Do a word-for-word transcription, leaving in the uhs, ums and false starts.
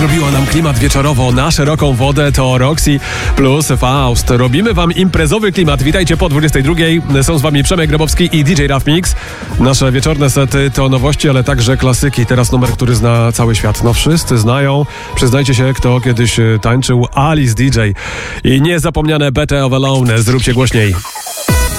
zrobiła nam klimat wieczorowo na szeroką wodę, to Roxy plus Faust. Robimy wam imprezowy klimat. Witajcie po dwudziestej drugiej. Są z wami Przemek Grabowski i D J Rough Mix. Nasze wieczorne sety to nowości, ale także klasyki. Teraz numer, który zna cały świat. No wszyscy znają. Przyznajcie się, kto kiedyś tańczył. Alice D J. I niezapomniane Better of Alone. Zróbcie głośniej.